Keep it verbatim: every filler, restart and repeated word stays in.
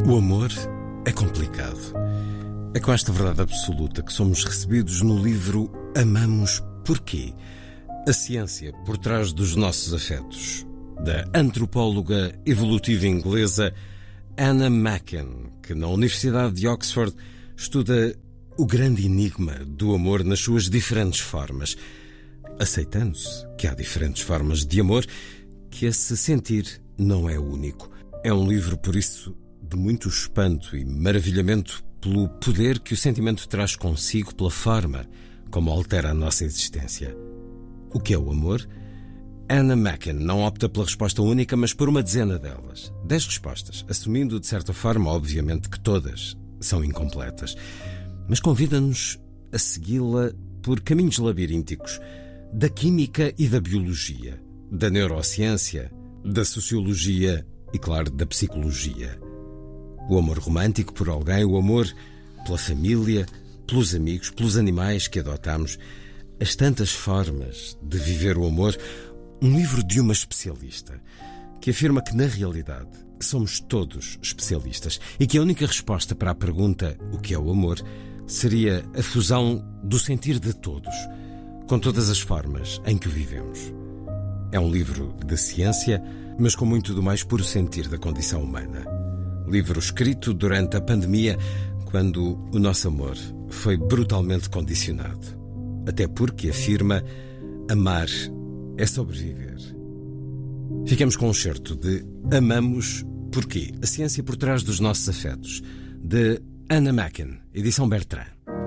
O amor é complicado. É com esta verdade absoluta que somos recebidos no livro Amamos Porquê? A ciência por trás dos nossos afetos, da antropóloga evolutiva inglesa Anna Macken, que na Universidade de Oxford estuda o grande enigma do amor nas suas diferentes formas, aceitando-se que há diferentes formas de amor, que esse sentir não é único. É um livro, por isso, de muito espanto e maravilhamento pelo poder que o sentimento traz consigo, pela forma como altera a nossa existência. O que é o amor? Anna Macken não opta pela resposta única, mas por uma dezena delas. Dez respostas, assumindo de certa forma, obviamente, que todas são incompletas. Mas convida-nos a segui-la por caminhos labirínticos da química e da biologia, da neurociência, da sociologia e, claro, da psicologia. O amor romântico por alguém, o amor pela família, pelos amigos, pelos animais que adotamos, as tantas formas de viver o amor. Um livro de uma especialista que afirma que, na realidade, somos todos especialistas e que a única resposta para a pergunta o que é o amor seria a fusão do sentir de todos, com todas as formas em que o vivemos. É um livro de ciência, mas com muito do mais puro sentir da condição humana. Livro escrito durante a pandemia, quando o nosso amor foi brutalmente condicionado. Até porque, afirma, amar é sobreviver. Ficamos com um excerto de Amamos Porquê? A ciência por trás dos nossos afetos, de Anna Macken, edição Bertrand.